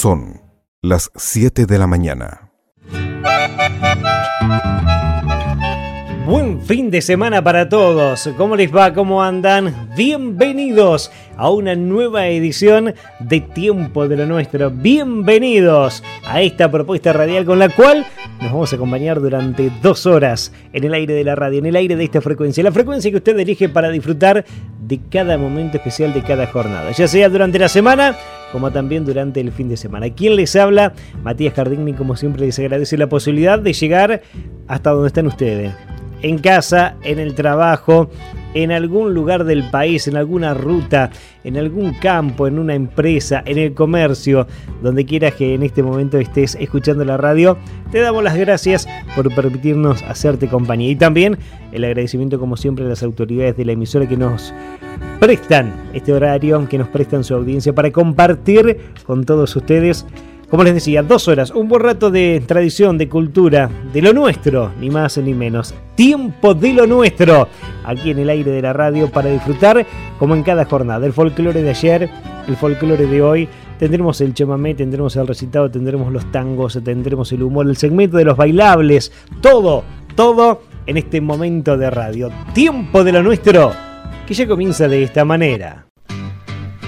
Son las 7 de la mañana. Buen fin de semana para todos. ¿Cómo les va? ¿Cómo andan? Bienvenidos a una nueva edición de Tiempo de lo Nuestro. Bienvenidos a esta propuesta radial con la cual nos vamos a acompañar durante 2 horas en el aire de la radio, en el aire de esta frecuencia. La frecuencia que usted elige para disfrutar de cada momento especial de cada jornada, ya sea durante la semana como también durante el fin de semana. ¿Quién les habla? Matías Jardini, como siempre les agradece la posibilidad de llegar hasta donde están ustedes. En casa, en el trabajo, en algún lugar del país, en alguna ruta, en algún campo, en una empresa, en el comercio, donde quieras que en este momento estés escuchando la radio, te damos las gracias por permitirnos hacerte compañía. Y también el agradecimiento, como siempre, a las autoridades de la emisora que nos prestan este horario, que nos prestan su audiencia para compartir con todos ustedes. Como les decía, 2 horas, un buen rato de tradición, de cultura, de lo nuestro, ni más ni menos. Tiempo de lo nuestro, aquí en el aire de la radio para disfrutar, como en cada jornada. El folclore de ayer, el folclore de hoy, tendremos el chamamé, tendremos el recitado, tendremos los tangos, tendremos el humor, el segmento de los bailables, todo en este momento de radio. Tiempo de lo nuestro, que ya comienza de esta manera.